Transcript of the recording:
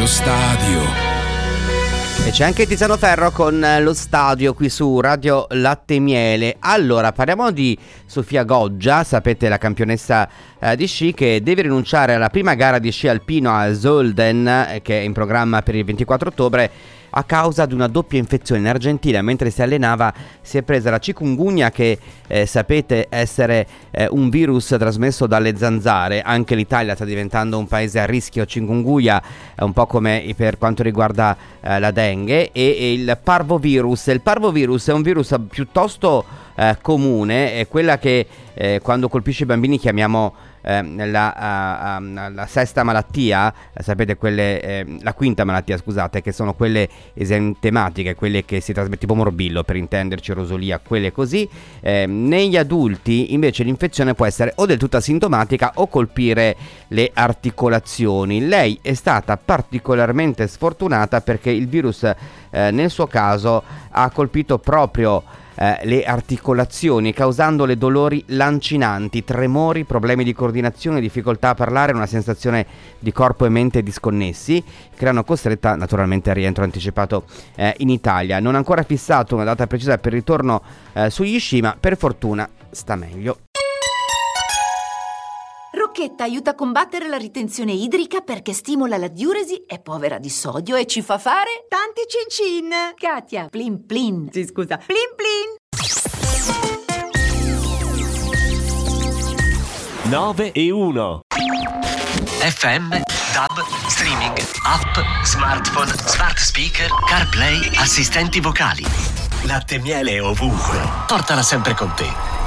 Stadio. E c'è anche Tiziano Ferro con Lo Stadio qui su Radio Latte e Miele. Allora, parliamo di Sofia Goggia, sapete, la campionessa di sci che deve rinunciare alla prima gara di sci alpino a Zolden, che è in programma per il 24 ottobre, a causa di una doppia infezione. In Argentina, mentre si allenava, si è presa la chikungunya, che sapete essere un virus trasmesso dalle zanzare. Anche l'Italia sta diventando un paese a rischio chikungunya, un po' come per quanto riguarda la dengue. E il parvovirus. Il parvovirus è un virus piuttosto comune, è quella che quando colpisce i bambini chiamiamo la sesta malattia, sapete, quelle la quinta malattia, scusate, che sono quelle esentematiche, quelle che si trasmette, tipo morbillo per intenderci, rosolia, quelle così. Negli adulti invece l'infezione può essere o del tutto asintomatica o colpire le articolazioni. Lei è stata particolarmente sfortunata perché il virus nel suo caso ha colpito proprio le articolazioni, causandole dolori lancinanti, tremori, problemi di coordinazione, difficoltà a parlare, una sensazione di corpo e mente disconnessi, che l'hanno costretta naturalmente al rientro anticipato in Italia. Non ha ancora fissato una data precisa per il ritorno sugli sci, ma per fortuna sta meglio. Rocchetta aiuta a combattere la ritenzione idrica perché stimola la diuresi, è povera di sodio e ci fa fare tanti cin-cin. Katia, plin plin. Sì, scusa, plin plin. 9-1 FM, DAB, streaming, app, smartphone, smart speaker, CarPlay, assistenti vocali. Latte e Miele ovunque. Portala sempre con te.